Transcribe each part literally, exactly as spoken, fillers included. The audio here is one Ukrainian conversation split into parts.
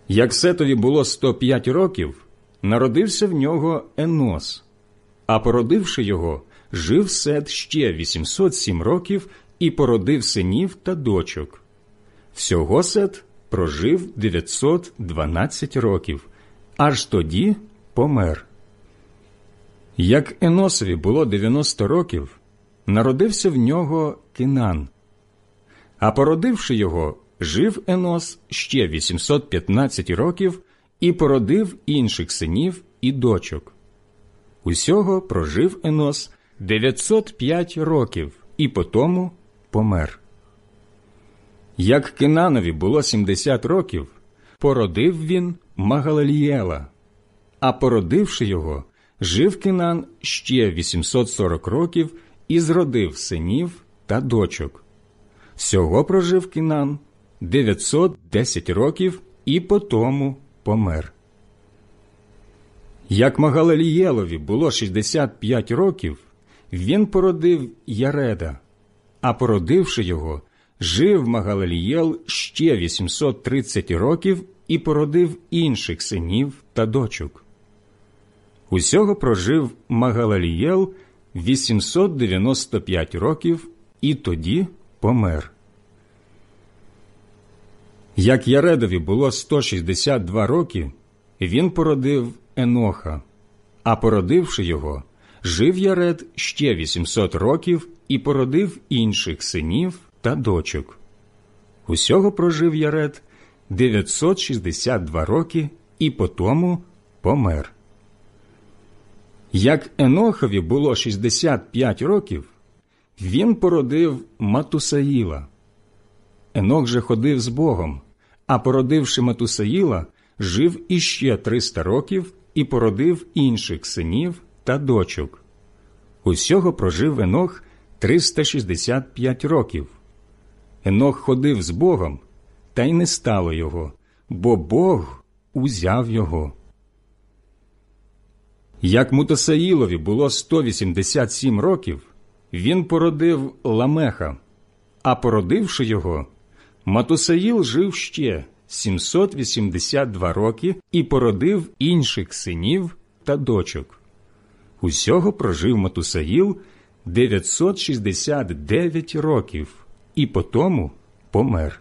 Як Сетові було сто п'ять років, народився в нього Енос, а породивши його, жив Сет ще вісімсот сім років і породив синів та дочок. Всього Сет прожив дев'ятсот дванадцять років, аж тоді помер. Як Еносові було дев'яносто років, народився в нього Кинан. А породивши його, жив Енос ще вісімсот п'ятнадцять років і породив інших синів і дочок. Усього прожив Енос дев'ятсот п'ять років і потому помер. Як Кинанові було сімдесят років, породив він Магалелієла, а породивши його, жив Кинан ще вісімсот сорок років і зродив синів та дочок. Всього прожив Кинан дев'ятсот десять років і потому помер. Як Магалелієлові було шістдесят п'ять років, він породив Яреда, а породивши його, жив Магалелієл ще вісімсот тридцять років і породив інших синів та дочок. Усього прожив Магалелієл вісімсот дев'яносто п'ять років і тоді помер. Як Яредові було сто шістдесят два роки, він породив Еноха, а породивши його, жив Яред ще вісімсот років і породив інших синів та дочок. Усього прожив Яред дев'ятсот шістдесят два роки і потому помер. Як Енохові було шістдесят п'ять років, він породив Матусаїла. Енох же ходив з Богом, а породивши Матусаїла, жив іще триста років і породив інших синів та дочок. Усього прожив Енох триста шістдесят п'ять років. Енох ходив з Богом, та й не стало його, бо Бог узяв його. Як Матусаїлові було сто вісімдесят сім років, він породив Ламеха, а породивши його, Матусаїл жив ще сімсот вісімдесят два роки і породив інших синів та дочок. Усього прожив Матусаїл дев'ятсот шістдесят дев'ять років і потому помер.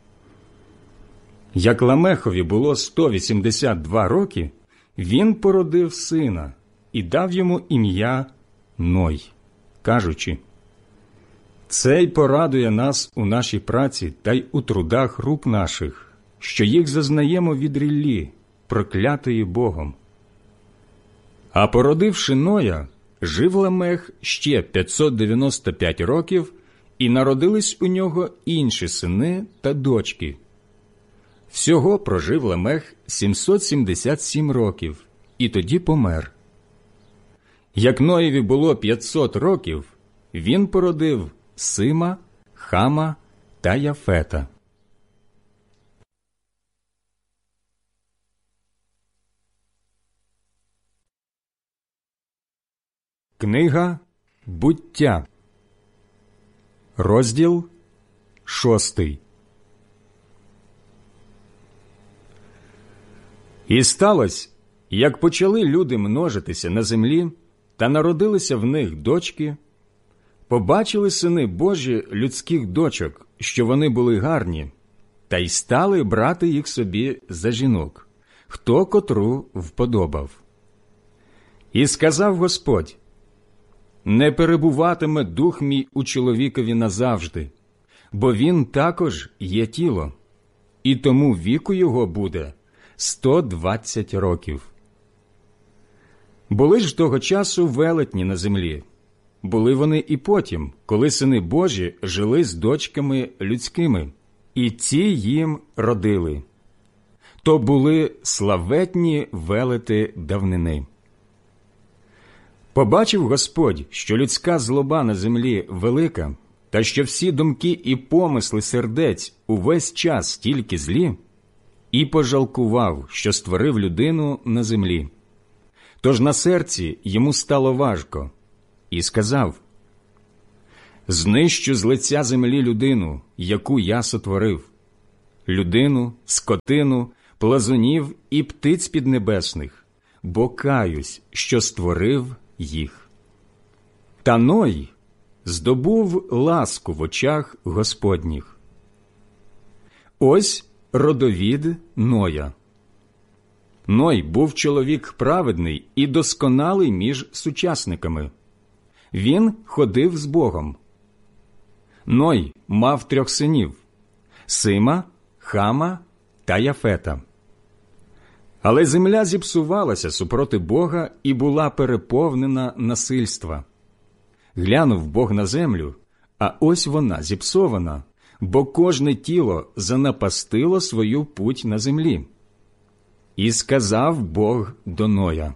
Як Ламехові було сто вісімдесят два роки, він породив сина і дав йому ім'я Ной, кажучи: «Цей порадує нас у нашій праці та й у трудах рук наших, що їх зазнаємо від ріллі, проклятої Богом». А породивши Ноя, жив Ламех ще п'ятсот дев'яносто п'ять років, і народились у нього інші сини та дочки. Всього прожив Ламех сімсот сімдесят сім років, і тоді помер. Як Ноєві було п'ятсот років, він породив Сима, Хама та Яфета. Книга Буття, розділ шостий. І сталося, як почали люди множитися на землі, та народилися в них дочки, побачили сини Божі людських дочок, що вони були гарні, та й стали брати їх собі за жінок, хто котру вподобав. І сказав Господь: «Не перебуватиме дух мій у чоловікові назавжди, бо він також є тіло, і тому віку його буде сто двадцять років». Були ж того часу велетні на землі. Були вони і потім, коли сини Божі жили з дочками людськими, і ті їм родили. То були славетні велети давнини. Побачив Господь, що людська злоба на землі велика, та що всі думки і помисли сердець увесь час тільки злі, і пожалкував, що створив людину на землі. Тож на серці йому стало важко, і сказав: «Знищу з лиця землі людину, яку я сотворив, людину, скотину, плазунів і птиць піднебесних, бо каюсь, що створив їх. Та Ной здобув ласку в очах Господніх. Ось родовід Ноя. Ной був чоловік праведний і досконалий між сучасниками. Він ходив з Богом. Ной мав трьох синів – Сима, Хама та Яфета. Але земля зіпсувалася супроти Бога і була переповнена насильства. Глянув Бог на землю, а ось вона зіпсована, бо кожне тіло занапастило свою путь на землі. І сказав Бог до Ноя: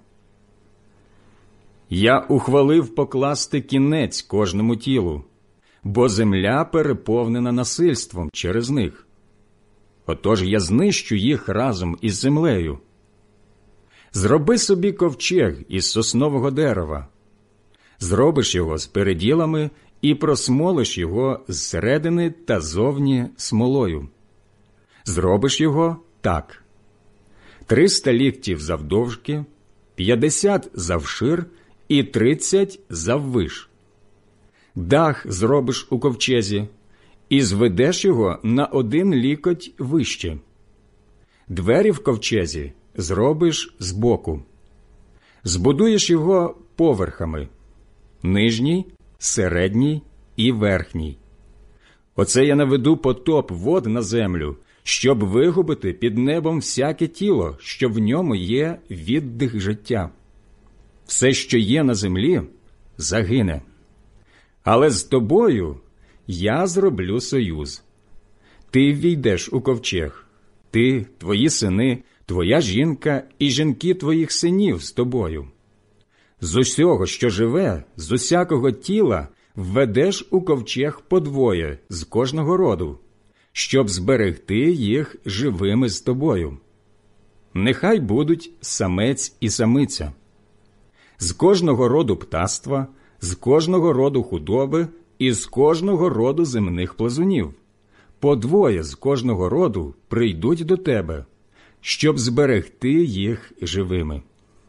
«Я ухвалив покласти кінець кожному тілу, бо земля переповнена насильством через них. Отож я знищу їх разом із землею. Зроби собі ковчег із соснового дерева. Зробиш його з переділами і просмолиш його зсередини та зовні смолою. Зробиш його так: триста ліктів завдовжки, п'ятдесят завшир і тридцять заввиш. Дах зробиш у ковчезі і зведеш його на один лікоть вище. Двері в ковчезі зробиш збоку. Збудуєш його поверхами – нижній, середній і верхній. Оце я наведу потоп вод на землю, щоб вигубити під небом всяке тіло, що в ньому є віддих життя. Все, що є на землі, загине. Але з тобою я зроблю союз. Ти ввійдеш у ковчег, ти, твої сини, твоя жінка і жінки твоїх синів з тобою. З усього, що живе, з усякого тіла введеш у ковчег по двоє з кожного роду, щоб зберегти їх живими з тобою. Нехай будуть самець і самиця. З кожного роду птаства, з кожного роду худоби і з кожного роду земних плазунів. По двоє з кожного роду прийдуть до тебе, щоб зберегти їх живими.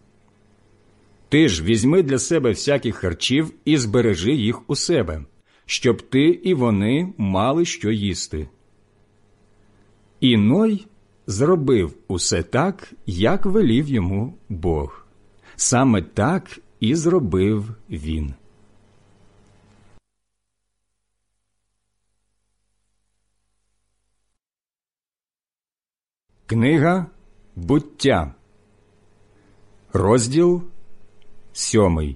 Ти ж візьми для себе всяких харчів і збережи їх у себе, щоб ти і вони мали що їсти. І Ной зробив усе так, як велів йому Бог. Саме так і зробив він. Книга Буття, розділ сьомий.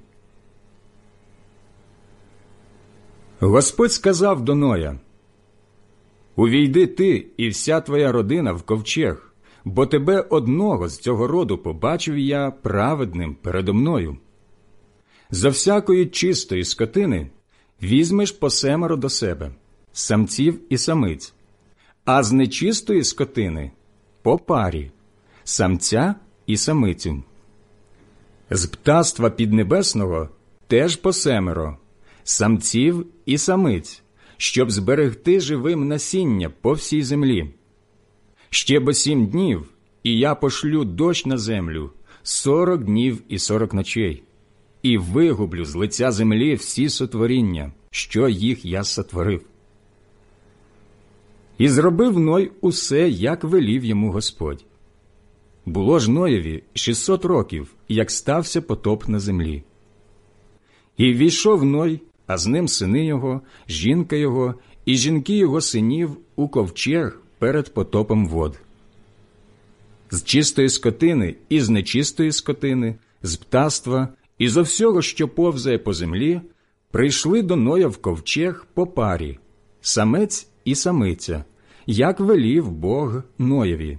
Господь сказав до Ноя: «Увійди ти і вся твоя родина в ковчег, бо тебе одного з цього роду побачив я праведним передо мною. За всякої чистої скотини візьмеш по семеро до себе, самців і самиць, а з нечистої скотини по парі, самця і самицю. З птаства піднебесного теж по семеро, самців і самиць, щоб зберегти живим насіння по всій землі. Ще бо сім днів, і я пошлю дощ на землю сорок днів і сорок ночей, і вигублю з лиця землі всі сотворіння, що їх я сотворив». І зробив Ной усе, як велів йому Господь. Було ж Ноєві шістсот років, як стався потоп на землі. І ввійшов Ной, а з ним сини його, жінка його і жінки його синів у ковчег перед потопом вод. З чистої скотини і з нечистої скотини, з птаства і зо всього, що повзає по землі, прийшли до Ноя в ковчег по парі, самець і самиця, як велів Бог Ноєві.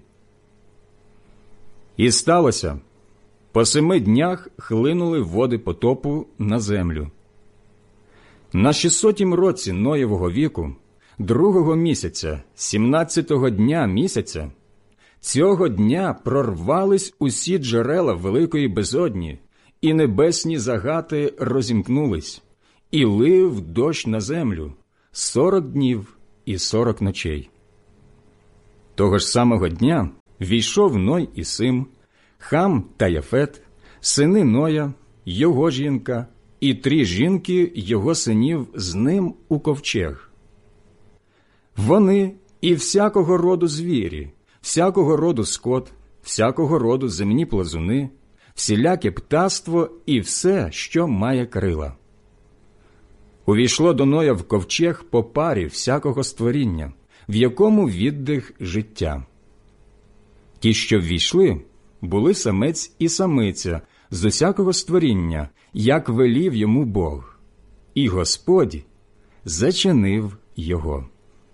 І сталося, по семи днях хлинули води потопу на землю. На шістсотім році Ноєвого віку, другого місяця, сімнадцятого дня місяця, цього дня прорвались усі джерела великої безодні, і небесні загати розімкнулись, і лив дощ на землю сорок днів і сорок ночей. Того ж самого дня війшов Ной і Сим, Хам та Яфет, сини Ноя, його жінка і три жінки його синів з ним у ковчег. Вони і всякого роду звірі, всякого роду скот, всякого роду земні плазуни, всіляке птаство і все, що має крила. Увійшло до Ноя в ковчег по парі всякого створіння, в якому віддих життя. Ті, що ввійшли, були самець і самиця з усякого створіння, як велів йому Бог, і Господь зачинив його.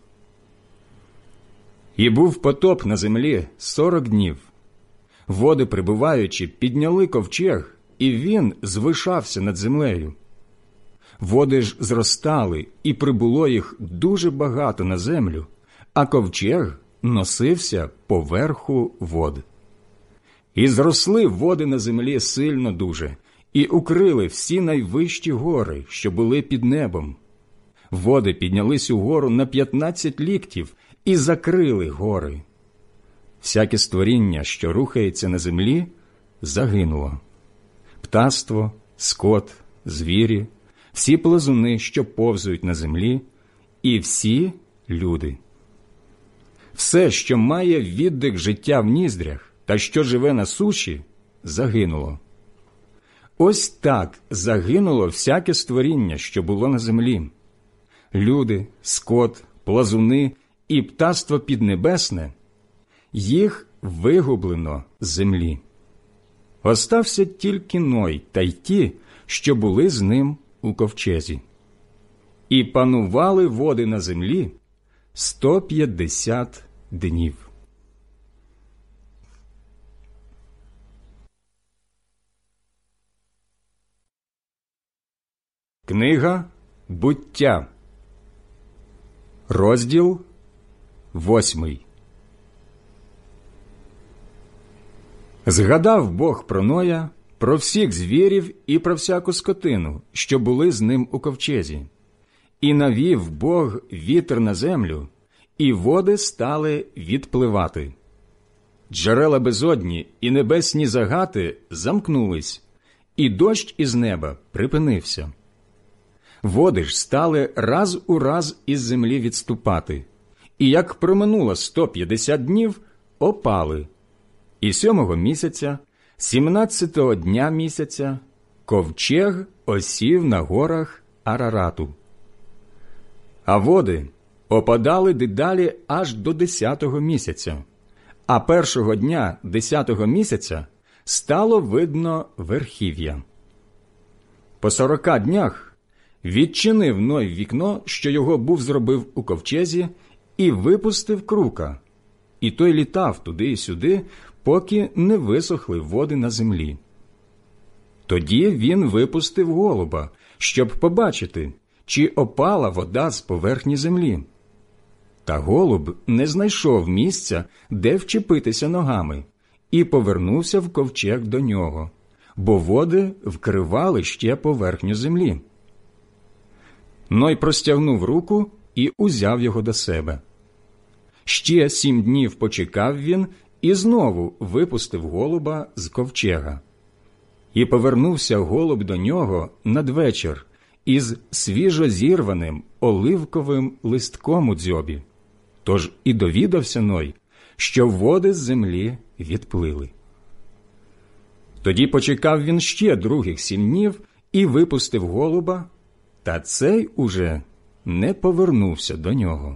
І був потоп на землі сорок днів. Води, прибуваючи, підняли ковчег, і він звишався над землею. Води ж зростали, і прибуло їх дуже багато на землю, а ковчег носився поверху вод. І зросли води на землі сильно дуже, і укрили всі найвищі гори, що були під небом. Води піднялись угору на п'ятнадцять ліктів і закрили гори. Всяке створіння, що рухається на землі, загинуло. Птаство, скот, звірі, всі плазуни, що повзують на землі, і всі люди. Все, що має віддих життя в ніздрях та що живе на суші, загинуло. Ось так загинуло всяке створіння, що було на землі. Люди, скот, плазуни і птаство піднебесне, їх вигублено з землі. Остався тільки Ной та й ті, що були з ним у ковчезі. І панували води на землі сто п'ятдесят днів. Книга Буття, розділ восьмий. Згадав Бог про Ноя, про всіх звірів і про всяку скотину, що були з ним у ковчезі. І навів Бог вітер на землю, і води стали відпливати. Джерела безодні і небесні загати замкнулись, і дощ із неба припинився. Води ж стали раз у раз із землі відступати, і як проминуло сто п'ятдесят днів, опали. І сьомого місяця, сімнадцятого дня місяця, ковчег осів на горах Арарату. А води опадали дедалі аж до десятого місяця, а першого дня десятого місяця стало видно верхів'я. По сорока днях відчинив Ной вікно, що його був зробив у ковчезі, і випустив крука, і той літав туди і сюди, поки не висохли води на землі. Тоді він випустив голуба, щоб побачити, чи опала вода з поверхні землі. Та голуб не знайшов місця, де вчепитися ногами, і повернувся в ковчег до нього, бо води вкривали ще поверхню землі. Ной простягнув руку і узяв його до себе. Ще сім днів почекав він і знову випустив голуба з ковчега. І повернувся голуб до нього надвечір із свіжозірваним оливковим листком у дзьобі. Тож і довідався Ной, що води з землі відплили. Тоді почекав він ще других сім днів і випустив голуба, та цей уже не повернувся до нього.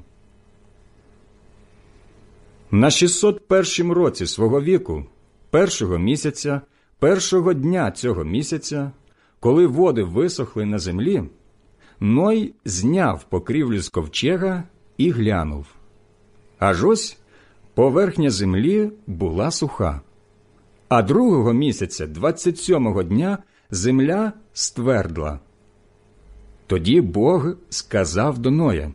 На шістсот першому році свого віку, першого місяця, першого дня цього місяця, коли води висохли на землі, Ной зняв покрівлю з ковчега і глянув. Аж ось поверхня землі була суха. А другого місяця, двадцять сьомого дня, земля ствердла. Тоді Бог сказав до Ноя: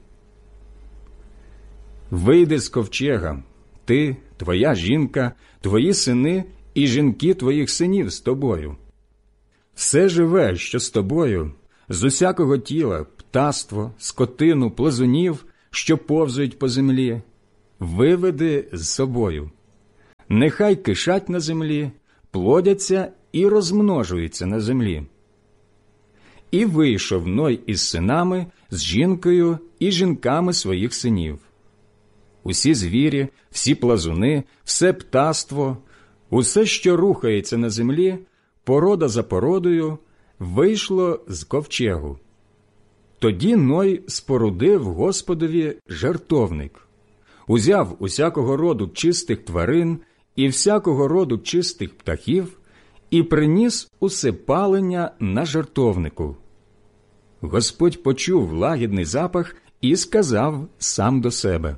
«Вийди з ковчега, ти, твоя жінка, твої сини і жінки твоїх синів з тобою. Все живе, що з тобою, з усякого тіла, птаство, скотину, плазунів, що повзають по землі, виведи з собою. нехай кишать на землі, плодяться і розмножуються на землі. І вийшов Ной із синами, з жінкою і жінками своїх синів. Усі звірі, всі плазуни, все птаство, усе, що рухається на землі, порода за породою, вийшло з ковчегу. Тоді Ной спорудив Господові жертовник, узяв усякого роду чистих тварин і всякого роду чистих птахів і приніс усе палення на жертовнику. Господь почув лагідний запах і сказав сам до себе: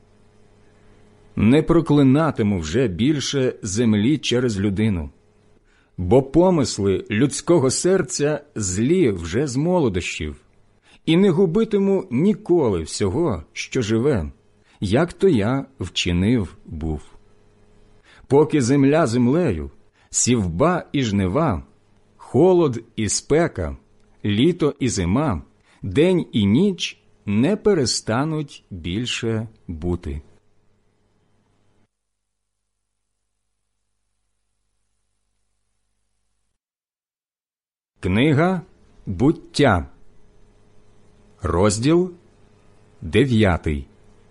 «Не проклинатиму вже більше землі через людину, бо помисли людського серця злі вже з молодощів, і не губитиму ніколи всього, що живе, як то я вчинив був. Поки земля землею, сівба і жнива, холод і спека, літо і зима, день і ніч не перестануть більше бути». Книга «Буття», розділ дев'ятий.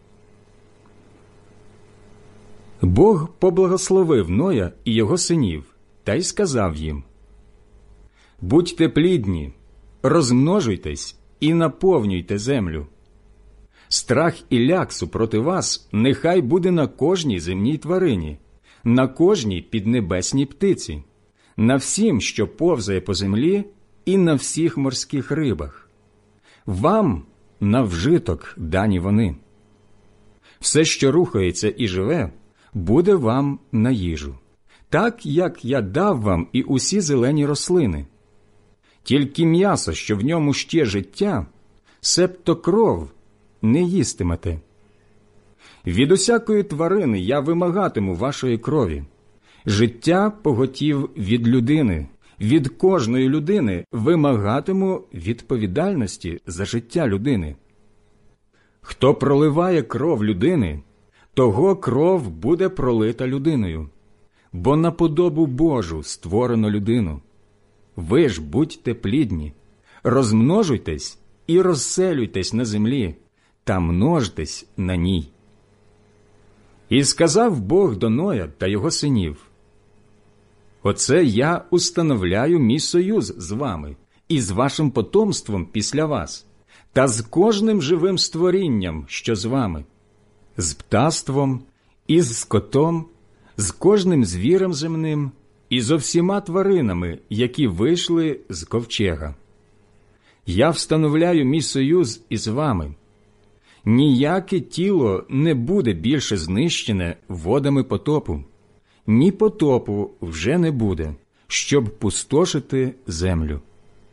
Бог поблагословив Ноя і його синів, та й сказав їм: «Будьте плідні, розмножуйтесь і наповнюйте землю. Страх і ляк супроти вас нехай буде на кожній земній тварині, на кожній піднебесній птиці, на всім, що повзає по землі, і на всіх морських рибах. Вам на вжиток дані вони. Все, що рухається і живе, буде вам на їжу, так, як я дав вам і усі зелені рослини. Тільки м'ясо, що в ньому ще життя, себто кров, не їстимете. Від усякої тварини я вимагатиму вашої крові. Життя поготів від людини, від кожної людини вимагатиму відповідальності за життя людини. Хто проливає кров людини, того кров буде пролита людиною, бо на подобу Божу створено людину. Ви ж будьте плідні, розмножуйтесь і розселюйтесь на землі, та множтесь на ній». І сказав Бог до Ноя та його синів: «Оце я установляю мій союз з вами і з вашим потомством після вас, та з кожним живим створінням, що з вами, з птаством, і з скотом, з кожним звірем земним, і зо всіма тваринами, які вийшли з ковчега. Я встановляю мій союз із вами. Ніяке тіло не буде більше знищене водами потопу, ні потопу вже не буде, щоб пустошити землю».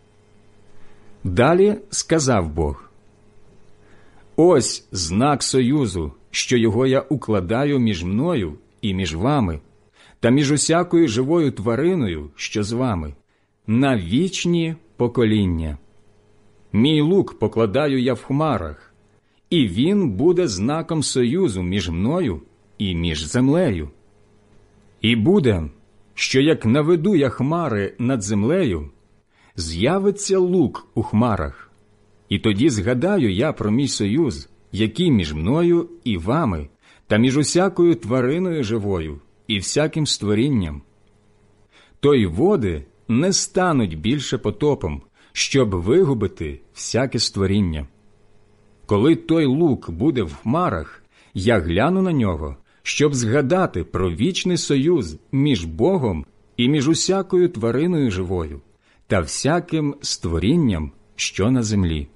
Далі сказав Бог: «Ось знак союзу, що його я укладаю між мною і між вами, та між усякою живою твариною, що з вами, на вічні покоління. Мій лук покладаю я в хмарах, і він буде знаком союзу між мною і між землею. І буде, що як наведу я хмари над землею, з'явиться лук у хмарах, і тоді згадаю я про мій союз, який між мною і вами, та між усякою твариною живою і всяким створінням. То й води не стануть більше потопом, щоб вигубити всяке створіння. Коли той лук буде в хмарах, я гляну на нього, щоб згадати про вічний союз між Богом і між усякою твариною живою та всяким створінням, що на землі».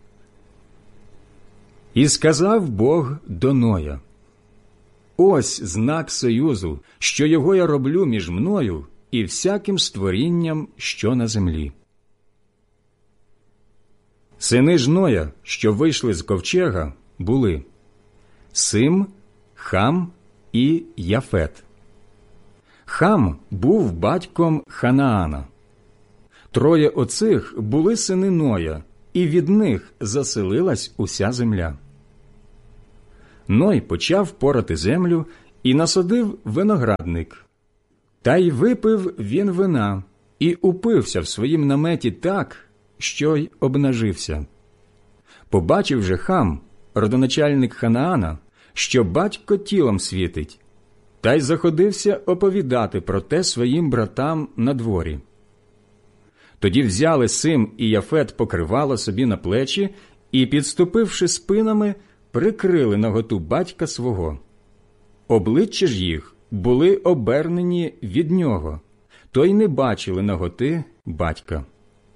І сказав Бог до Ноя: «Ось знак союзу, що його я роблю між мною і всяким створінням, що на землі». Сини ж Ноя, що вийшли з ковчега, були Сим, Хам і Яфет. Хам був батьком Ханаана. Троє оцих були сини Ноя, і від них заселилась уся земля. Ной почав порати землю і насадив виноградник. Та й випив він вина, і упився в своїм наметі так, що й обнажився. Побачив же Хам, родоначальник Ханаана, що батько тілом світить, та й заходився оповідати про те своїм братам на дворі. Тоді взяли Сим і Яфет покривало собі на плечі і, підступивши спинами, прикрили наготу батька свого. Обличчя ж їх були обернені від нього, то й не бачили наготи батька.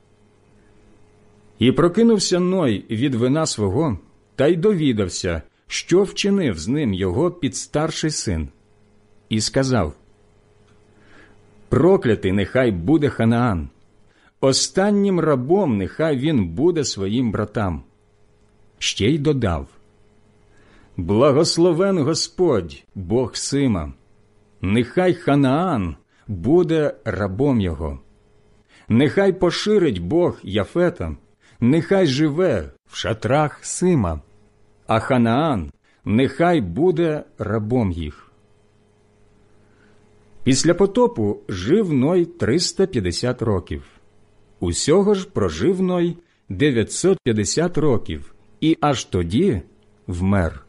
І прокинувся Ной від вина свого, та й довідався, що вчинив з ним його підстарший син. І сказав: «Проклятий нехай буде Ханаан, останнім рабом нехай він буде своїм братам». Ще й додав: «Благословен Господь, Бог Сима, нехай Ханаан буде рабом його. Нехай поширить Бог Яфета, нехай живе в шатрах Сима, а Ханаан нехай буде рабом їх». Після потопу жив Ной триста п'ятдесят років. Усього ж прожив Ной дев'ятсот п'ятдесят років, і аж тоді вмер.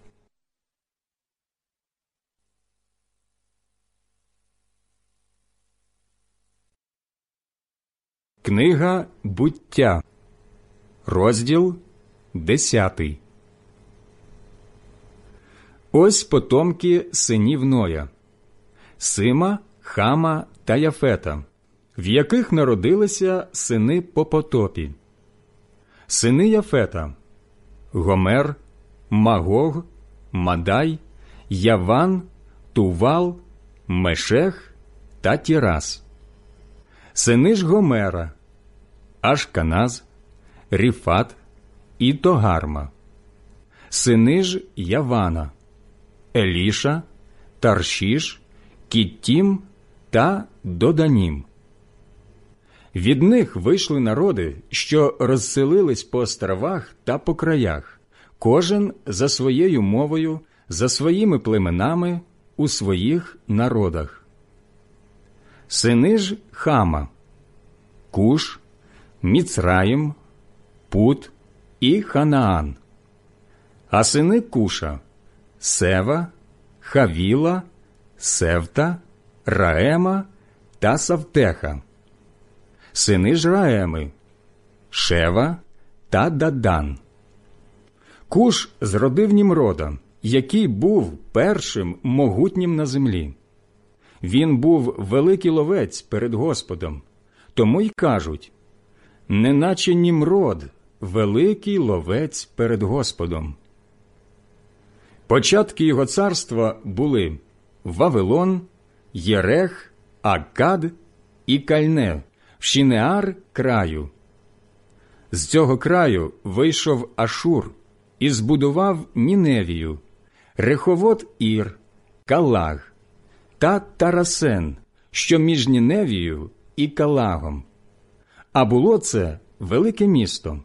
Книга Буття, розділ десятий. Ось потомки синів Ноя: Сима, Хама та Яфета, в яких народилися сини по потопі. Сини Яфета: Гомер, Магог, Мадай, Яван, Тувал, Мешех та Тірас. Сини ж Гомера: Ашканаз, Ріфат і Тогарма. Сини ж Явана: Еліша, Таршіш, Кіттім та Доданім. Від них вийшли народи, що розселились по островах та по краях, кожен за своєю мовою, за своїми племенами, у своїх народах. Сини ж Хама: Куш, Міцраїм, Пут і Ханаан. А сини Куша: Сева, Хавіла, Севта, Раема та Савтеха. Сини ж Раеми: Шева та Дадан. Куш зродив Німрода, який був першим могутнім на землі. Він був великий ловець перед Господом, тому й кажуть: неначе Німрод, великий ловець перед Господом. Початки його царства були Вавилон, Єрех, Аккад і Кальне в Шинеар краю. З цього краю вийшов Ашур і збудував Ніневію, Реховот Ір, Калаг та Тарасен, що між Ніневією і Калагом. А було це велике місто.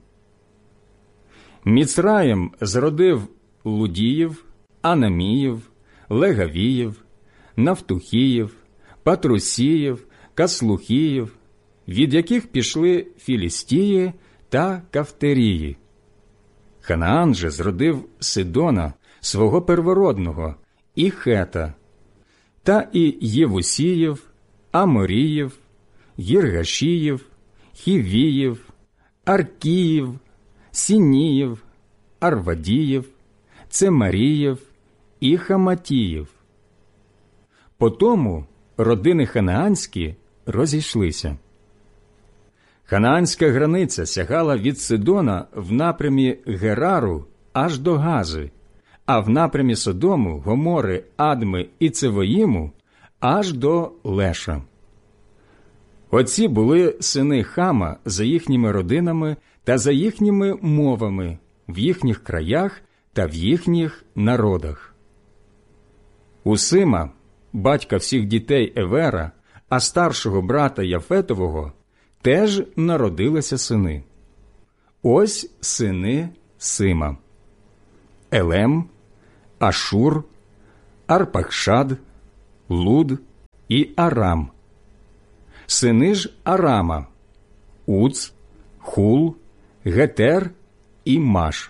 Міцраєм зродив Лудіїв, Анаміїв, Легавіїв, Нафтухіїв, Патрусіїв, Каслухіїв, від яких пішли Філістії та Кафтерії. Ханаан же зродив Сидона, свого первородного, і Хета, та і Євусіїв, Аморіїв, Гіргашіїв, Хівіїв, Аркіїв, Сініїв, Арвадіїв, Цемаріїв і Хаматіїв. Потому родини ханаанські розійшлися. Ханаанська границя сягала від Сидона в напрямі Герару аж до Гази, а в напрямі Содому, Гомори, Адми і Цевоїму аж до Леша. Оці були сини Хама за їхніми родинами та за їхніми мовами, в їхніх краях та в їхніх народах. У Сима, батька всіх дітей Евера, а старшого брата Яфетового, теж народилися сини. Ось сини Сима: Елем, Ашур, Арпахшад, Луд і Арам. Сини ж Арама – Уц, Хул, Гетер і Маш.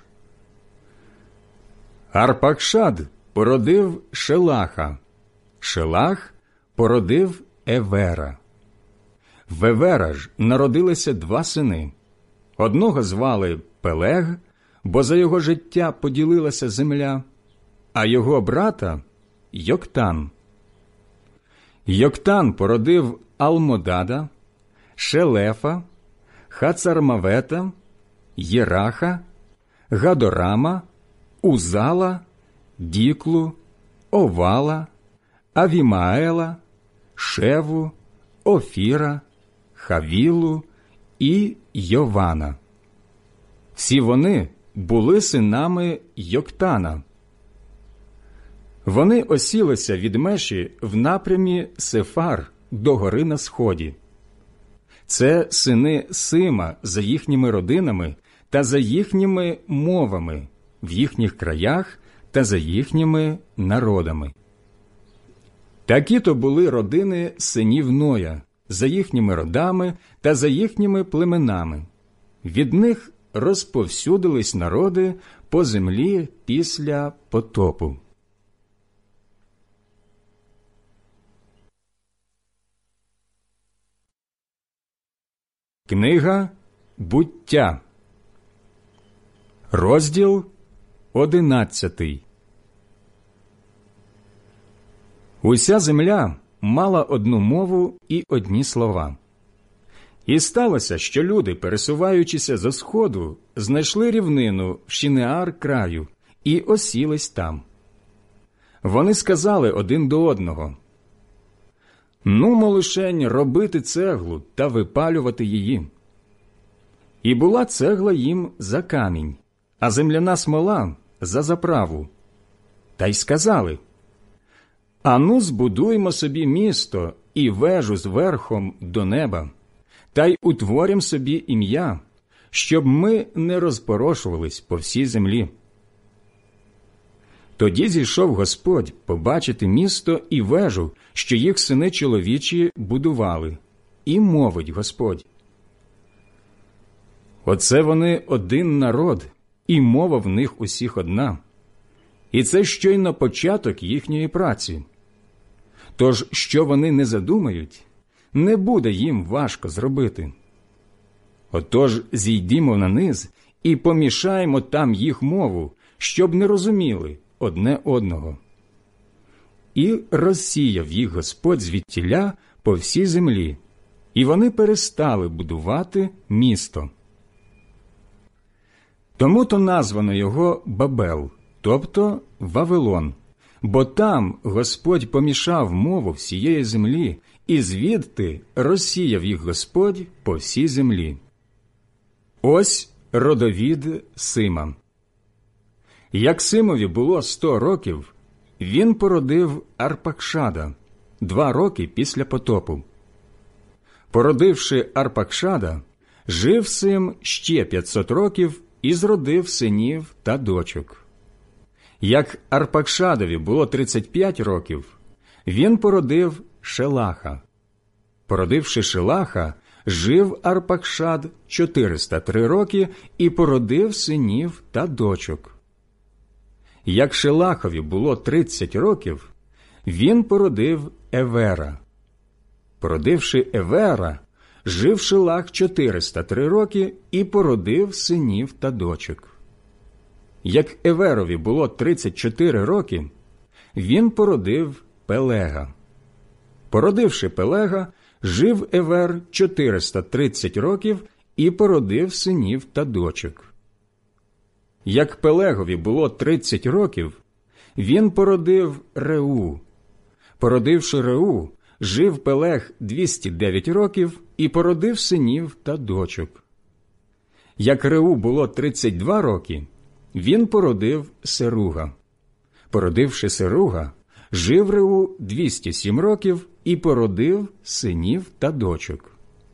Арпахшад породив Шелаха, Шелах породив Евера. В Евера ж народилися два сини. Одного звали Пелег, бо за його життя поділилася земля, а його брата – Йоктан. Йоктан породив Алмодада, Шелефа, Хацармавета, Єраха, Гадорама, Узала, Діклу, Овала, Авімаела, Шеву, Офіра, Хавілу і Йована. Всі вони були синами Йоктана. Вони осілися від Меші в напрямі Сефар до гори на сході. Це сини Сима за їхніми родинами та за їхніми мовами, в їхніх краях та за їхніми народами. Такі-то були родини синів Ноя, за їхніми родами та за їхніми племенами. Від них розповсюдились народи по землі після потопу. Книга Буття, розділ одинадцятий. Уся земля мала одну мову і одні слова. І сталося, що люди, пересуваючися зо сходу, знайшли рівнину в Шинеар краю і осілись там. Вони сказали один до одного: «Нумо лишень робити цеглу та випалювати її». І була цегла їм за камінь, а земляна смола – за заправу. Та й сказали: «Ану, збудуймо собі місто і вежу з верхом до неба, та й утворім собі ім'я, щоб ми не розпорошувались по всій землі». Тоді зійшов Господь побачити місто і вежу, що їх сини чоловічі будували, і мовить Господь: «Оце вони один народ, і мова в них усіх одна, і це щойно початок їхньої праці. Тож, що вони не задумають, не буде їм важко зробити. Отож зійдімо на низ і помішаємо там їх мову, щоб не розуміли одне одного». І розсіяв їх Господь звідтіля по всій землі, і вони перестали будувати місто. Тому-то названо його Бабел, тобто Вавилон, бо там Господь помішав мову всієї землі, і звідти розсіяв їх Господь по всій землі. Ось родовід Сима. Як Симові було сто років, він породив Арпахшада, два роки після потопу. Породивши Арпахшада, жив Сим ще п'ятсот років і зродив синів та дочок. Як Арпахшадові було тридцять п'ять років, він породив Шелаха. Породивши Шелаха, жив Арпахшад чотириста три роки і породив синів та дочок. Як Шелахові було тридцять років, він породив Евера. Породивши Евера, жив Шелах чотириста три роки і породив синів та дочок. Як Еверові було тридцять чотири роки, він породив Пелега. Породивши Пелега, жив Евер чотириста тридцять років і породив синів та дочок. Як Пелегові було тридцять років, він породив Реу. Породивши Реу, жив Пелег двісті дев'ять років і породив синів та дочок. Як Реу було тридцять два роки, він породив Серуга. Породивши Серуга, жив Реу двісті сім років і породив синів та дочок.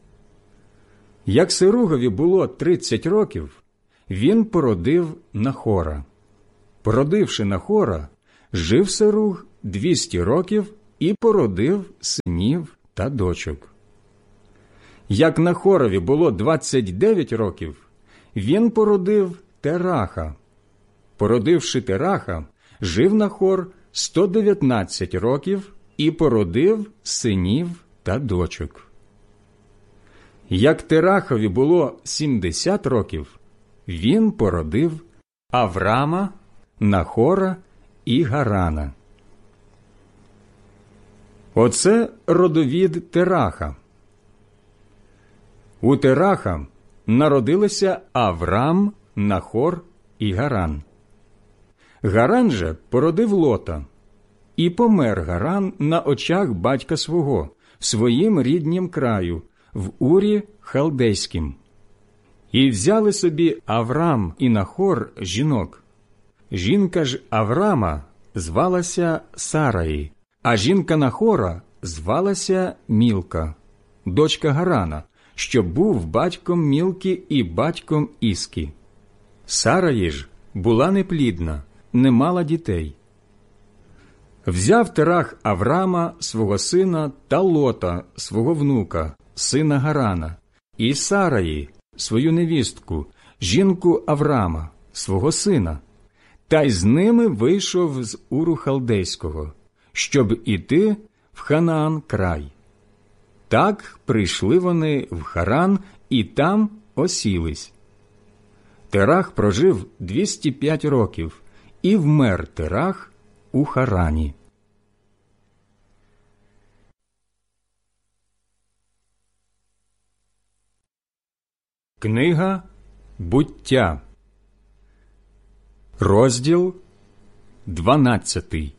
Як Серугові було тридцять років, він породив Нахора. Породивши Нахора, жив Серуг двісті років і породив синів та дочок. Як Нахорові було двадцять дев'ять років, він породив Тераха. Породивши Тераха, жив Нахор сто дев'ятнадцять років і породив синів та дочок. Як Терахові було сімдесят років, він породив Аврама, Нахора і Гарана. Оце родовід Тераха. У Тераха народилися Аврам, Нахор і Гаран. Гаран же породив Лота, і помер Гаран на очах батька свого, в своїм ріднім краю, в Урі Халдейськім. І взяли собі Аврам і Нахор жінок. Жінка ж Аврама звалася Сараї, а жінка Нахора звалася Мілка, дочка Гарана, що був батьком Мілки і батьком Іскі. Сараї ж була неплідна, не мала дітей. Взяв Терах Аврама, свого сина, та Лота, свого внука, сина Гарана, і Сараї, свою невістку, жінку Аврама, свого сина, та й з ними вийшов з Уру Халдейського, щоб іти в Ханаан край. Так прийшли вони в Харан і там осілись. Терах прожив двісті п'ять років, і вмер Терах у Харані. Книга Буття, розділ дванадцятий.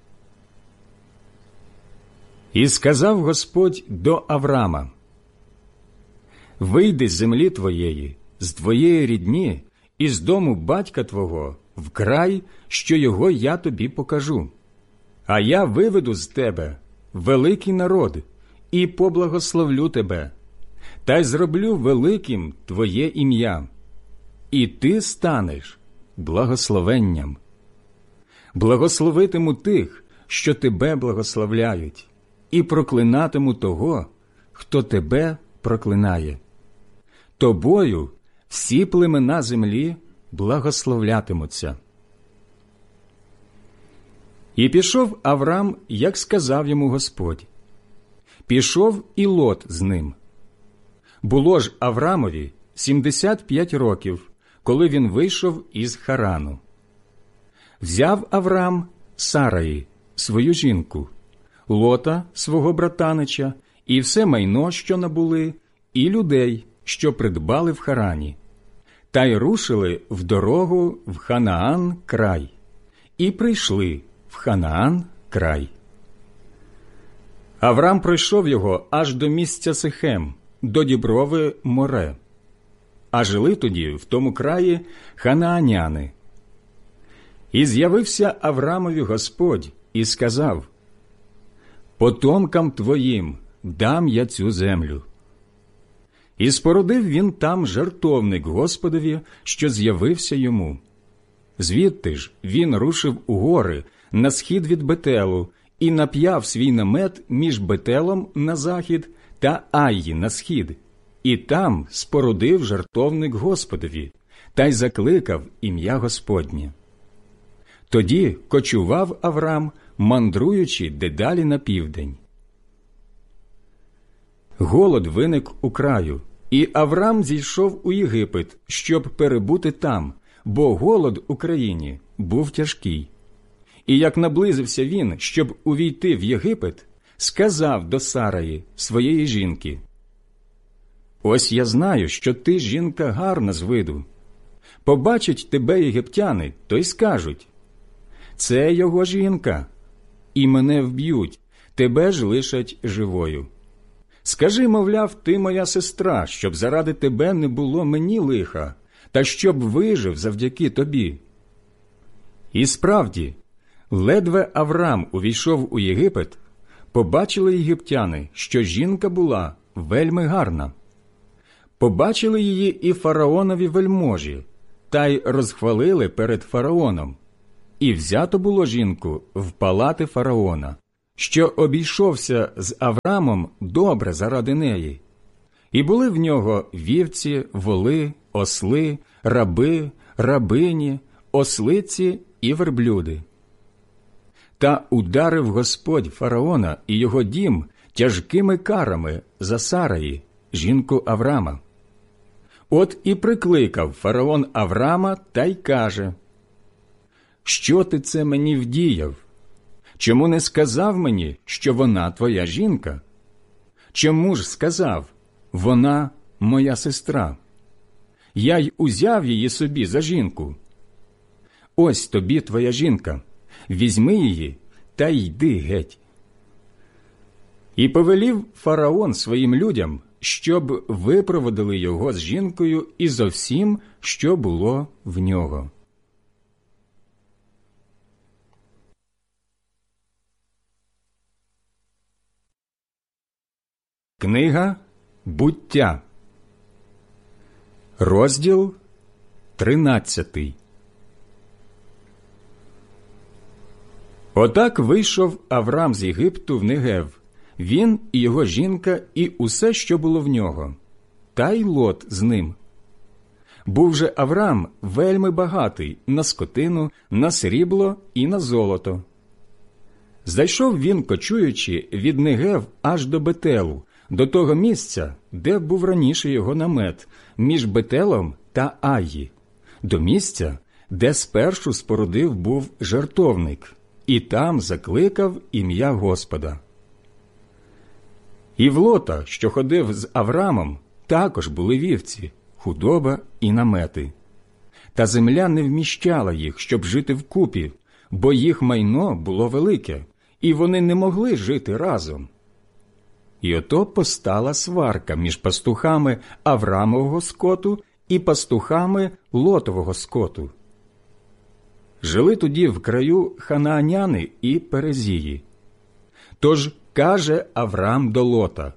І сказав Господь до Аврама: «Вийди з землі твоєї, з твоєї рідні і з дому батька твого в край, що його я тобі покажу. А я виведу з тебе великий народ і поблагословлю тебе, та й зроблю великим твоє ім'я, і ти станеш благословенням. Благословитиму тих, що тебе благословляють, і проклинатиму того, хто тебе проклинає. Тобою всі племена землі благословлятимуться». І пішов Аврам, як сказав йому Господь. Пішов і Лот з ним. Було ж Аврамові сімдесят п'ять років, коли він вийшов із Харану. Взяв Аврам Сараї, свою жінку, Лота, свого братанича, і все майно, що набули, і людей, що придбали в Харані, та й рушили в дорогу в Ханаан край, і прийшли в Ханаан край. Аврам пройшов його аж до місця Сихем, до діброви Море. А жили тоді в тому краї ханааняни. І з'явився Аврамові Господь і сказав: «Потомкам твоїм дам я цю землю». І спорудив він там жертовник Господові, що з'явився йому. Звідти ж він рушив у гори на схід від Бетелу і нап'яв свій намет між Бетелом на захід та Айї на схід, і там спорудив жертовник Господові, та й закликав ім'я Господнє. Тоді кочував Аврам, мандруючи дедалі на південь. Голод виник у краю, і Аврам зійшов у Єгипет, щоб перебути там, бо голод у країні був тяжкий. І як наблизився він, щоб увійти в Єгипет, сказав до Сараї, своєї жінки: «Ось я знаю, що ти жінка гарна з виду. Побачать тебе єгиптяни, то й скажуть: це його жінка, і мене вб'ють, тебе ж лишать живою. Скажи, мовляв, ти моя сестра, щоб заради тебе не було мені лиха, та щоб вижив завдяки тобі». І справді, ледве Аврам увійшов у Єгипет, побачили єгиптяни, що жінка була вельми гарна. Побачили її і фараонові вельможі, та й розхвалили перед фараоном. і взято було жінку в палати фараона, що обійшовся з Аврамом добре заради неї. І були в нього вівці, воли, осли, раби, рабині, ослиці і верблюди. Та ударив Господь фараона і його дім тяжкими карами за Сараї, жінку Аврама. От і прикликав фараон Аврама та й каже: «Що ти це мені вдіяв? Чому не сказав мені, що вона твоя жінка? Чому ж сказав: вона моя сестра? Я й узяв її собі за жінку. Ось тобі твоя жінка, візьми її та йди геть». І повелів фараон своїм людям, щоб випроводили його з жінкою і зо всім, що було в нього. Книга «Буття», розділ тринадцятий. Отак вийшов Аврам з Єгипту в Негев, він і його жінка, і усе, що було в нього, та й Лот з ним. Був же Аврам вельми багатий на скотину, на срібло і на золото. Зайшов він, кочуючи, від Негев аж до Бетелу, до того місця, де був раніше його намет, між Бетелом та Аї, до місця, де спершу спорудив був жертовник, і там закликав ім'я Господа. І в Лота, що ходив з Аврамом, також були вівці, худоба і намети. Та земля не вміщала їх, щоб жити вкупі, бо їх майно було велике, і вони не могли жити разом. І ото постала сварка між пастухами Аврамового скоту і пастухами Лотового скоту. Жили тоді в краю ханааняни і перезії. Тож каже Аврам до Лота: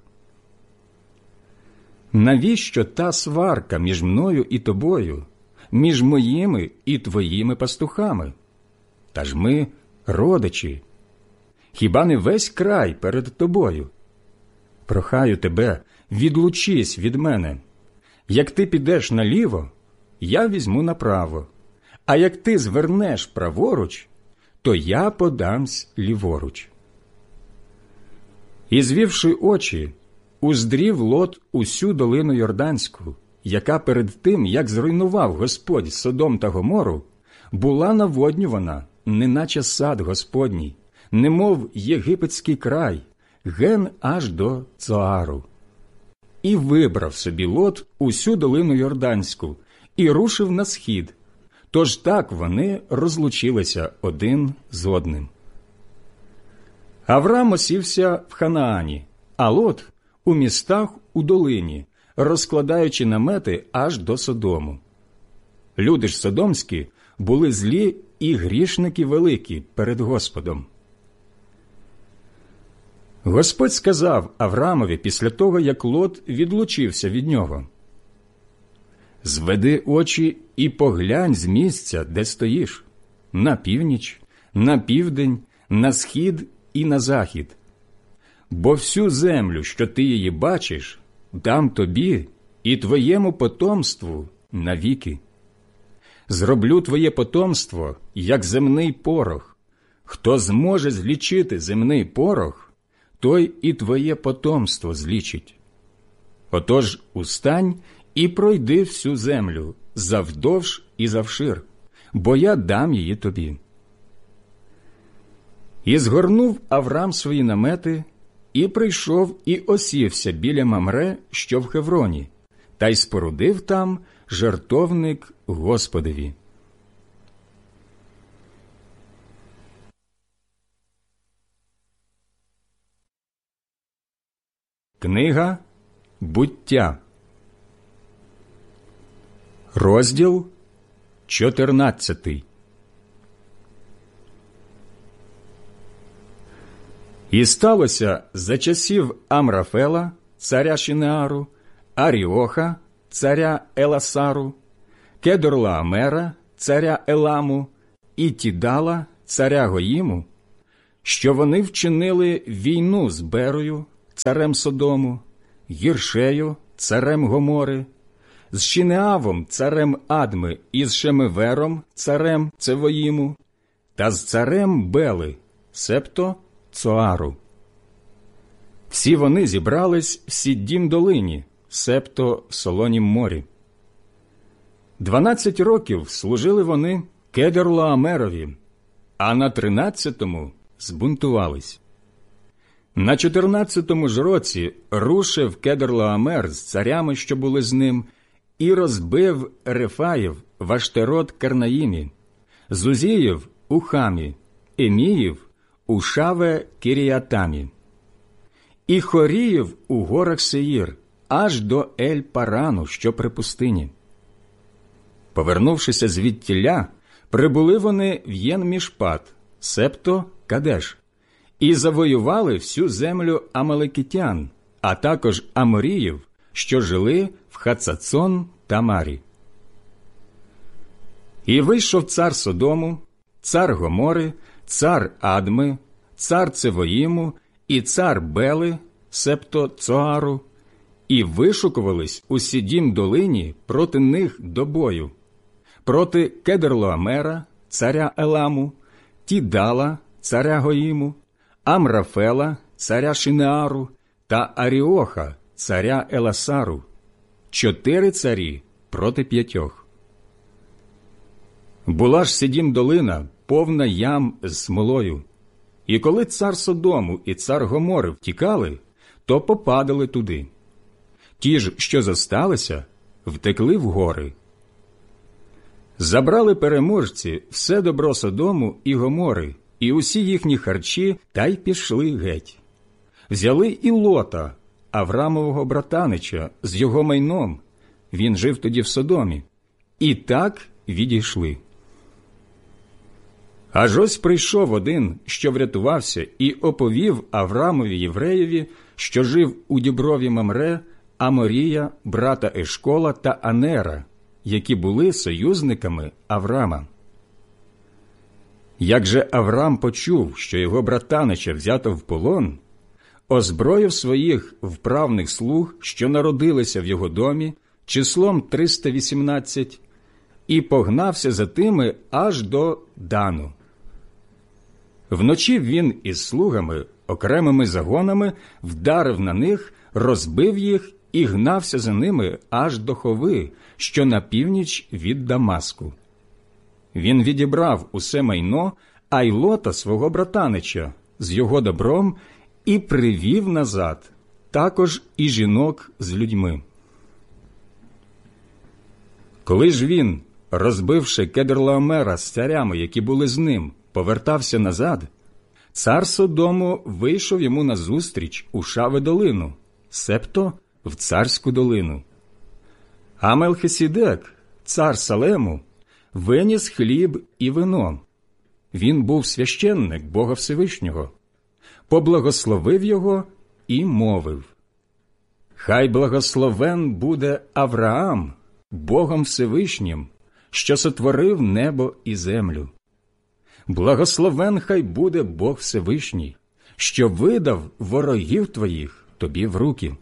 «Навіщо та сварка між мною і тобою, між моїми і твоїми пастухами? Та ж ми родичі. Хіба не весь край перед тобою? Прохаю тебе, відлучись від мене. Як ти підеш наліво, я візьму направо, а як ти звернеш праворуч, то я подамсь ліворуч». І, звівши очі, уздрів Лот усю долину Йорданську, яка перед тим, як зруйнував Господь Содом та Гомору, була наводнювана, неначе сад Господній, немов єгипетський край, ген аж до Цоару. І вибрав собі Лот усю долину Йорданську і рушив на схід, тож так вони розлучилися один з одним. Аврам осівся в Ханаані, а Лот – у містах у долині, розкладаючи намети аж до Содому. Люди ж содомські були злі і грішники великі перед Господом. Господь сказав Аврамові після того, як Лот відлучився від нього: «Зведи очі і поглянь з місця, де стоїш, на північ, на південь, на схід і на захід. Бо всю землю, що ти її бачиш, дам тобі і твоєму потомству навіки. Зроблю твоє потомство, як земний порох. Хто зможе злічити земний порох, той і твоє потомство злічить. Отож устань і пройди всю землю, завдовж і завшир, бо я дам її тобі». І згорнув Аврам свої намети, і прийшов і осівся біля Мамре, що в Хевроні, та й спорудив там жертовник Господові. Книга «Буття», розділ чотирнадцятий. І сталося за часів Амрафела, царя Шинеару, Аріоха, царя Еласару, Кедорлаамера, царя Еламу, і Тідала, царя Гоїму, що вони вчинили війну з Берою, царем Содому, Гіршею, царем Гомори, з Шинеавом, царем Адми, і з Шемевером, царем Цевоїму, та з царем Бели, себто Цоару. Всі вони зібрались в Сіддім долині, себто в Солонім морі. Дванадцять років служили вони Кедорлаомерові, а на тринадцятому збунтувались. На чотирнадцятому ж році рушив Кедорлаомер з царями, що були з ним, і розбив Рефаїв в Аштерот-Карнаїмі, Зузіїв у Хамі, Еміїв у Шаве-Кіріатамі, і Хоріїв у горах Сеїр, аж до Ель-Парану, що при пустині. Повернувшися звідтіля, прибули вони в Єн-Мішпат, себто Кадеш, і завоювали всю землю амалекітян, а також аморіїв, що жили в Хацацон-Тамарі. І вийшов цар Содому, цар Гомори, цар Адми, цар Цевоїму і цар Бели, себто Цоару, і вишукувались у Сіддім долині проти них до бою, проти Кедорлаомера, царя Еламу, Тідала, царя Гоїму, Амрафела, царя Шинеару, та Аріоха, царя Еласару, чотири царі проти п'ятьох. Була ж Сіддім долина повна ям з смолою, і коли цар Содому і цар Гомори втікали, то попадали туди. Ті ж, що зосталися, втекли в гори. Забрали переможці все добро Содому і Гомори, і усі їхні харчі, та й пішли геть. Взяли і Лота, Аврамового братанича, з його майном, він жив тоді в Содомі, і так відійшли. Аж ось прийшов один, що врятувався, і оповів Аврамові євреєві, що жив у діброві Мамре, Аморія, брата Ешкола та Анера, які були союзниками Аврама. Як же Аврам почув, що його братанича взято в полон, озброїв своїх вправних слуг, що народилися в його домі, числом триста вісімнадцять, і погнався за тими аж до Дану. Вночі він із слугами, окремими загонами, вдарив на них, розбив їх і гнався за ними аж до Хови, що на північ від Дамаску. Він відібрав усе майно, а й Лота свого братанича з його добром і привів назад, також і жінок з людьми. Коли ж він, розбивши Кедорлаомера з царями, які були з ним, повертався назад, цар Содому вийшов йому назустріч у Шаве-долину, себто в царську долину. А Мелхиседек, цар Салему, виніс хліб і вино. Він був священник Бога Всевишнього. Поблагословив його і мовив: «Хай благословен буде Авраам Богом Всевишнім, що сотворив небо і землю. Благословен хай буде Бог Всевишній, що видав ворогів твоїх тобі в руки».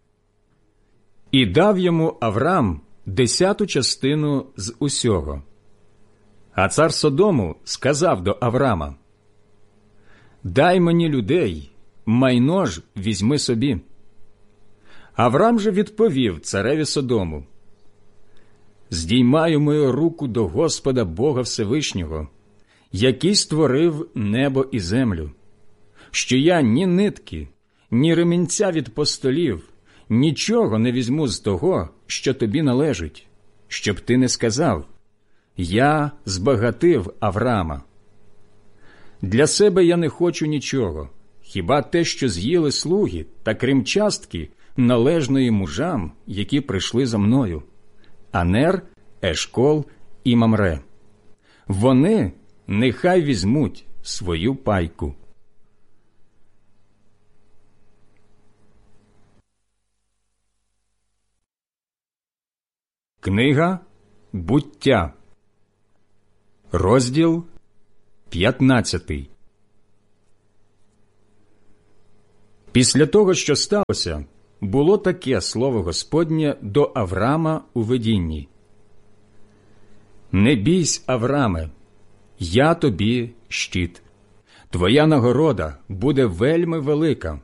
І дав йому Авраам десяту частину з усього. А цар Содому сказав до Авраама: «Дай мені людей, майно ж візьми собі». Авраам же відповів цареві Содому: «Здіймаю мою руку до Господа Бога Всевишнього, який створив небо і землю, що я ні нитки, ні ремінця від постолів, нічого не візьму з того, що тобі належить, щоб ти не сказав: я збагатив Авраама. Для себе я не хочу нічого, хіба те, що з'їли слуги, та крім частки, належної мужам, які прийшли за мною: Анер, Ешкол і Мамре. Вони нехай візьмуть свою пайку». Книга «Буття», розділ п'ятнадцятий. Після того, що сталося, було таке слово Господнє до Аврама у видінні. «Не бійсь, Авраме, я тобі щит. Твоя нагорода буде вельми велика».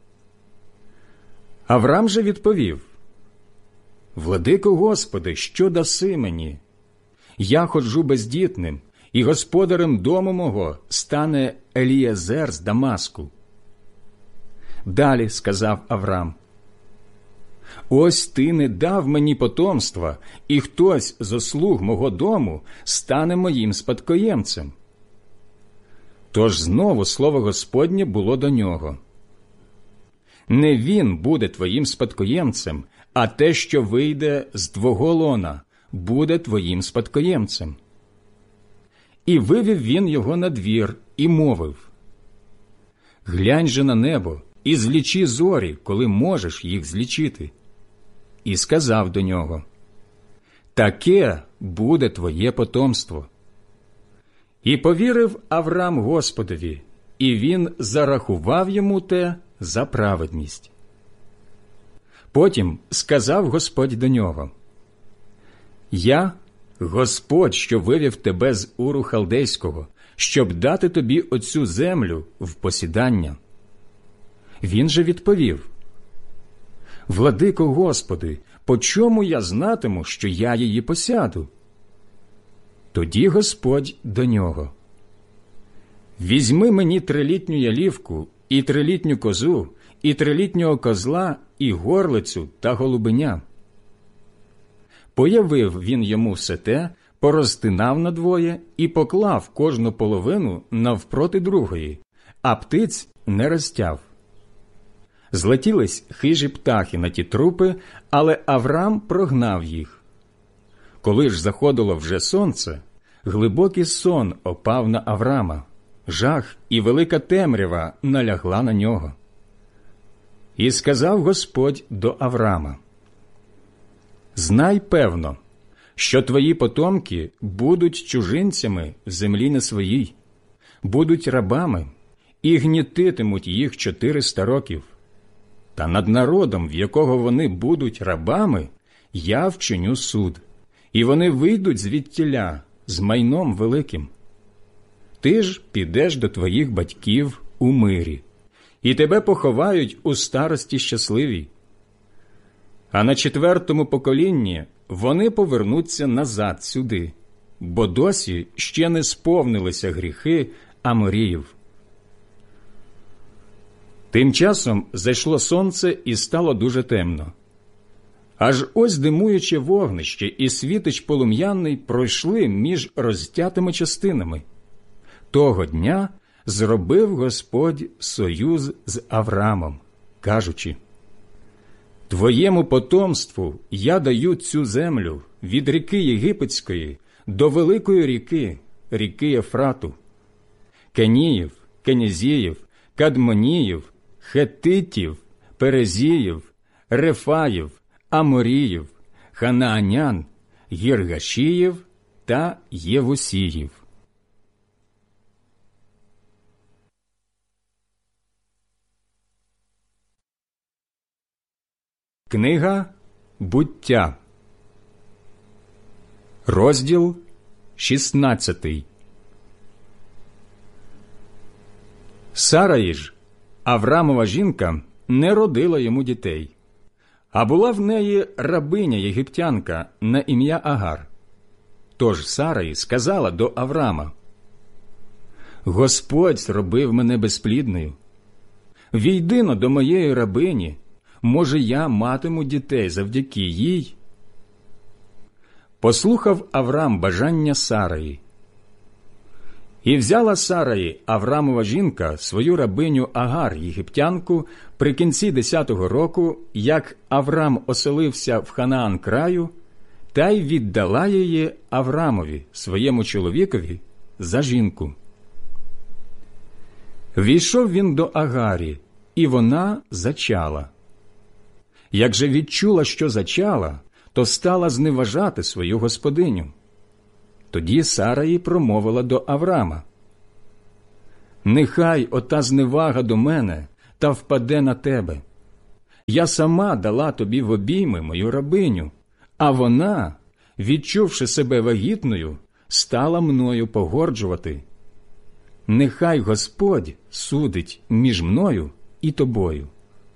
Аврам же відповів: «Владико Господи, що даси мені? Я ходжу бездітним, і господарем дому мого стане Елієзер з Дамаску». Далі сказав Аврам: «Ось ти не дав мені потомства, і хтось з ослуг мого дому стане моїм спадкоємцем». Тож знову слово Господнє було до нього: «Не він буде твоїм спадкоємцем, а те, що вийде з твого лона, буде твоїм спадкоємцем». І вивів він його на двір і мовив: «Глянь же на небо і злічи зорі, коли можеш їх злічити». І сказав до нього: «Таке буде твоє потомство». І повірив Аврам Господові, і він зарахував йому те за праведність. Потім сказав Господь до нього: «Я – Господь, що вивів тебе з Уру Халдейського, щоб дати тобі оцю землю в посідання». Він же відповів: «Владико Господи, по чому я знатиму, що я її посяду?» Тоді Господь до нього: «Візьми мені трилітню ялівку, і трилітню козу, і трилітнього козла, і горлицю та голубеня». Появив він йому все те, порозтинав надвоє і поклав кожну половину навпроти другої, а птиць не розтяв. Злетілись хижі птахи на ті трупи, але Аврам прогнав їх. Коли ж заходило вже сонце, глибокий сон опав на Аврама, жах і велика темрява налягла на нього. І сказав Господь до Аврама: «Знай певно, що твої потомки будуть чужинцями в землі не своїй, будуть рабами і гнітитимуть їх чотириста років. Та над народом, в якого вони будуть рабами, я вчиню суд, і вони вийдуть звідтіля з майном великим. Ти ж підеш до твоїх батьків у мирі, і тебе поховають у старості щасливій. А на четвертому поколінні вони повернуться назад сюди, бо досі ще не сповнилися гріхи Аморіїв». Тим часом зайшло сонце і стало дуже темно. Аж ось димуюче вогнище і світич полум'яний пройшли між розтятими частинами. Того дня зробив Господь союз з Аврамом, кажучи: «Твоєму потомству я даю цю землю від ріки Єгипетської до великої ріки, ріки Єфрату, Кеніїв, Кенізіїв, Кадмоніїв, Хетитів, Перезіїв, Рефаїв, Аморіїв, Ханаанян, Гіргашіїв та Євусіїв». Книга Буття, розділ шістнадцятий. Сараї ж, Аврамова жінка, не родила йому дітей, а була в неї рабиня єгиптянка на ім'я Агар. Тож Сараї сказала до Аврама: «Господь зробив мене безплідною. Війди-но до моєї рабині, може, я матиму дітей завдяки їй». Послухав Аврам бажання Сараї. І взяла Сараї, Аврамова жінка, свою рабиню Агар, єгиптянку, при кінці десятого року, як Аврам оселився в Ханаан краю, та й віддала її Аврамові, своєму чоловікові, за жінку. Війшов він до Агарі, і вона зачала. Як же відчула, що зачала, то стала зневажати свою господиню. Тоді Сараї промовила до Аврама: Нехай ота зневага до мене та впаде на тебе. Я сама дала тобі в обійми мою рабиню, а вона, відчувши себе вагітною, стала мною погорджувати. Нехай Господь судить між мною і тобою».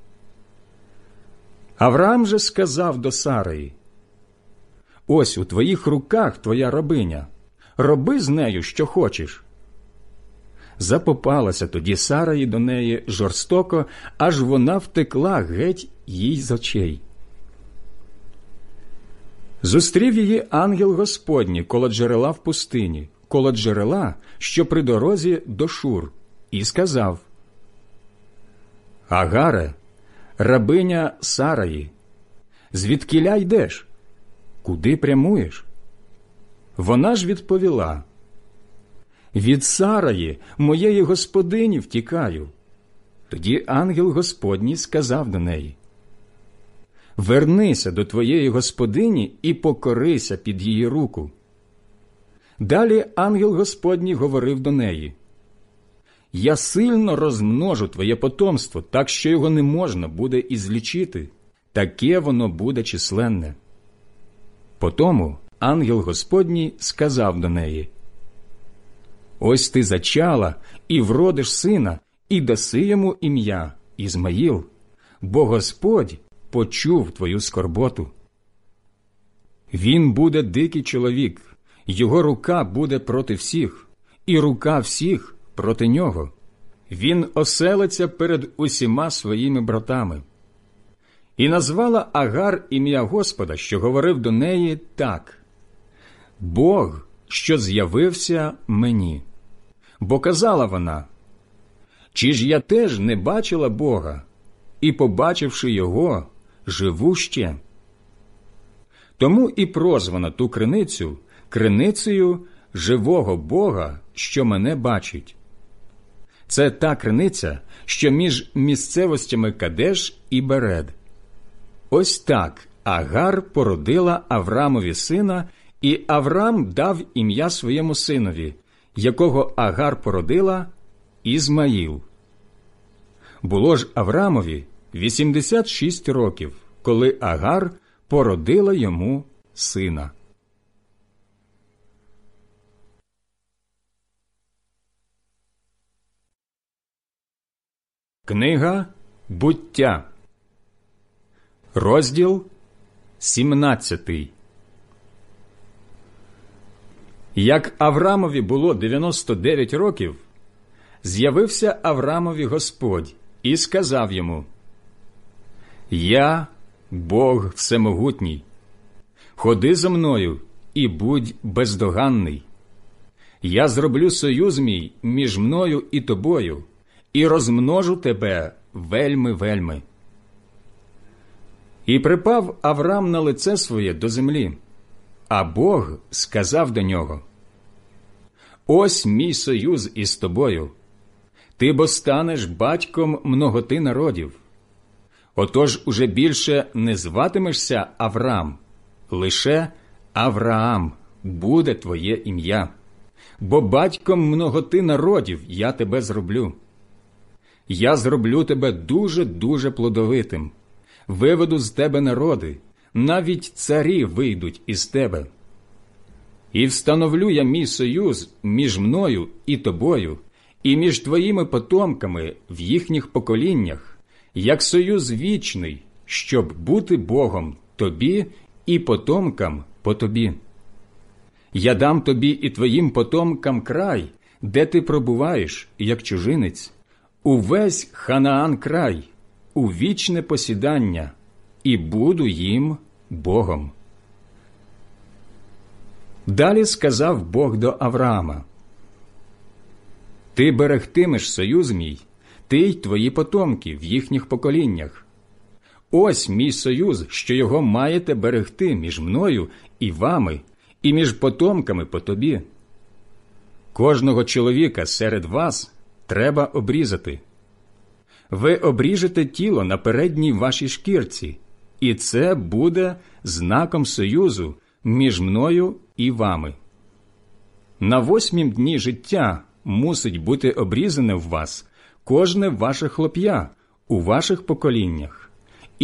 Авраам же сказав до Сараї: «Ось у твоїх руках твоя рабиня, роби з нею, що хочеш». Запопалася тоді Сараї до неї жорстоко, аж вона втекла геть їй з очей. Зустрів її ангел Господній коло джерела в пустині, коло джерела, що при дорозі до Шур, і сказав: «Агаре, рабиня Сараї, звідкіля йдеш? Куди прямуєш?» Вона ж відповіла: «Від Сараї, моєї господині, втікаю». Тоді ангел Господній сказав до неї: «Вернися до твоєї господині і покорися під її руку». Далі ангел Господній говорив до неї: «Я сильно розмножу твоє потомство, так що його не можна буде ізлічити, таке воно буде численне». Потому ангел Господній сказав до неї: «Ось ти зачала і вродиш сина, і даси йому ім'я Ізмаїл, бо Господь почув твою скорботу. Він буде дикий чоловік, його рука буде проти всіх, і рука всіх проти нього. Він оселиться перед усіма своїми братами». І назвала Агар ім'я Господа, що говорив до неї, так: «Бог, що з'явився мені». Бо казала вона: «Чи ж я теж не бачила Бога, і, побачивши Його, живу ще?» Тому і прозвана ту криницю криницею живого Бога, що мене бачить. Це та криниця, що між місцевостями Кадеш і Беред. Ось так Агар породила Аврамові сина, і Аврам дав ім'я своєму синові, якого Агар породила, Ізмаїл. Було ж Аврамові вісімдесят шість років, коли Агар породила йому сина. Книга Буття, розділ сімнадцятий. Як Аврамові було дев'яносто дев'ять років, з'явився Аврамові Господь і сказав йому: «Я – Бог Всемогутній. Ходи за мною і будь бездоганний. Я зроблю союз мій між мною і тобою, і розмножу тебе вельми-вельми». І припав Аврам на лице своє до землі, а Бог сказав до нього: «Ось мій союз із тобою. Ти бо станеш батьком многоти народів. Отож уже більше не зватимешся Аврам, лише Авраам буде твоє ім'я, бо батьком многоти народів я тебе зроблю. Я зроблю тебе дуже-дуже плодовитим, виведу з тебе народи, навіть царі вийдуть із тебе. І встановлю я мій союз між мною і тобою, і між твоїми потомками в їхніх поколіннях, як союз вічний, щоб бути Богом тобі і потомкам по тобі. Я дам тобі і твоїм потомкам край, де ти пробуваєш, як чужинець, увесь Ханаан край, у вічне посідання, і буду їм Богом». Далі сказав Бог до Авраама: «Ти берегтимеш союз мій, ти й твої потомки в їхніх поколіннях. Ось мій союз, що його маєте берегти між мною і вами, і між потомками по тобі. Кожного чоловіка серед вас треба обрізати. Ви обріжете тіло на передній вашій шкірці, і це буде знаком союзу між мною і вами. На восьмім дні життя мусить бути обрізане в вас кожне ваше хлоп'я у ваших поколіннях.